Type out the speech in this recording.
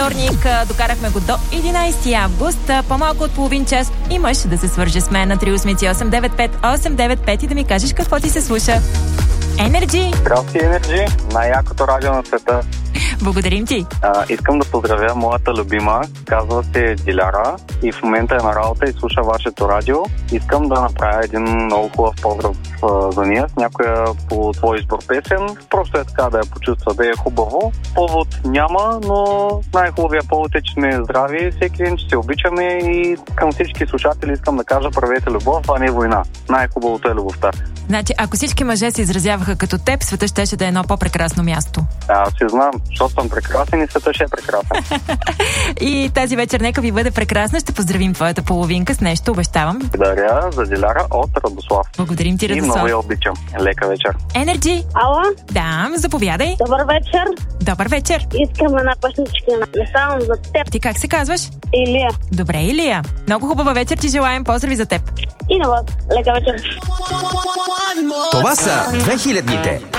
вторник. Докарахме го до 11 август. По-малко от половин час имаш да се свържеш с мен на 383-895-895 и да ми кажеш какво ти се слуша. Енерджи! Здрасти, Енерджи! Най-якото радио на света. Благодарим ти! Искам да поздравя моята любима. Казва се Диляра и в момента е на работа и слуша вашето радио. Искам да направя един много хубав поздрав за нея с някоя по твой избор песен. Просто е така да я почувства, да е хубаво. Повод няма, но най-хубавия повод е, че сме здрави всеки ден, че се обичаме и към всички слушатели искам да кажа: правете любов, а не война. Най-хубавото е любовта. Значи, ако всички мъже се изразяваха като теб, света щеше да е едно по-прекрасно място. Аз си знам, защото съм прекрасен и света ще е прекрасен. И тази вечер нека ви бъде прекрасна. Ще поздравим твоята половинка с нещо, обещавам. Благодаря за Диляра от Радослав. Благодарим ти, Радослав. И много я обичам. Лека вечер. Енерджи! Ало? Да, заповядай. Добър вечер. Добър вечер. Искам една пъсничка само за теб. Ти как се казваш? Илия. Добре, Илия. Много хубава вечер ти желаем. Поздрави за теб. И на вас. Лека вечер. Това са 2000-ните.